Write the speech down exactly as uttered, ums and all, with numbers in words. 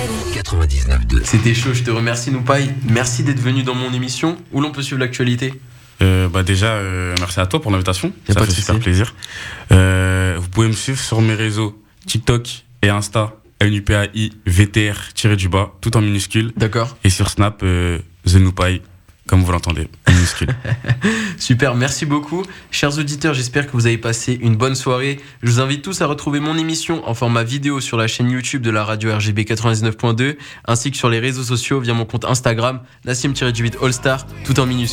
quatre-vingt-dix-neuf deux. C'était chaud, je te remercie Noupaï. Merci d'être venu dans mon émission. Où l'on peut suivre l'actualité? Euh, bah déjà, euh, merci à toi pour l'invitation. Y a Ça pas fait de super souci. plaisir. Euh, vous pouvez me suivre sur mes réseaux TikTok et Insta, N U P A I V T R tiré du bas, tout en minuscule. D'accord. Et sur Snap, euh, The Noupaï, comme vous l'entendez, en minuscule. Super, merci beaucoup. Chers auditeurs, j'espère que vous avez passé une bonne soirée. Je vous invite tous à retrouver mon émission en format vidéo sur la chaîne YouTube de la radio R G B quatre-vingt-dix-neuf point deux, ainsi que sur les réseaux sociaux via mon compte Instagram, Nassim-huit All Star, tout en minuscule.